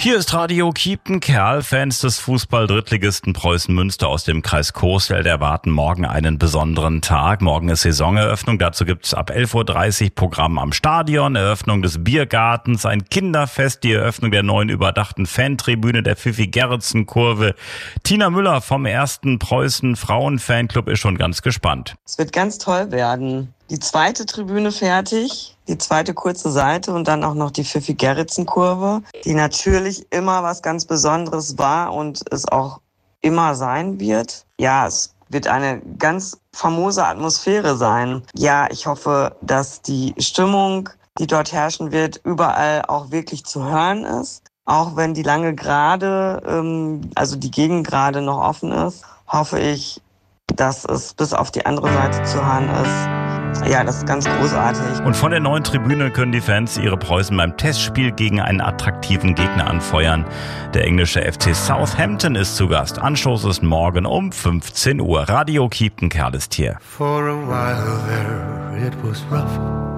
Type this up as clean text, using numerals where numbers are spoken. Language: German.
Hier ist Radio Kiepenkerl. Fans des Fußball-Drittligisten Preußen Münster aus dem Kreis Coesfeld erwarten morgen einen besonderen Tag. Morgen ist Saisoneröffnung. Dazu gibt's ab 11.30 Uhr Programm am Stadion, Eröffnung des Biergartens, ein Kinderfest, die Eröffnung der neuen überdachten Fantribüne der Pfiffi-Gerritsen-Kurve. Tina Müller vom 1. Preußen Frauen-Fanclub ist schon ganz gespannt. Es wird ganz toll werden. Die zweite Tribüne fertig, die zweite kurze Seite und dann auch noch die Pfiffi-Gerritsen-Kurve, die natürlich immer was ganz Besonderes war und es auch immer sein wird. Ja, es wird eine ganz famose Atmosphäre sein. Ja, ich hoffe, dass die Stimmung, die dort herrschen wird, überall auch wirklich zu hören ist. Auch wenn die lange Gerade, also die Gegengrade noch offen ist, hoffe ich, dass es bis auf die andere Seite zu hören ist. Ja, das ist ganz großartig. Und von der neuen Tribüne können die Fans ihre Preußen beim Testspiel gegen einen attraktiven Gegner anfeuern. Der englische FC Southampton ist zu Gast. Anstoß ist morgen um 15 Uhr. Radio Kiepenkerl ist hier. For a while there it was rough.